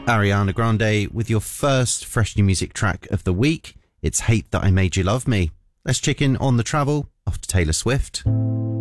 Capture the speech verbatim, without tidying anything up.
Ariana Grande with your first fresh new music track of the week. It's Hate That I Made You Love Me. Let's check in on the travel after Taylor Swift.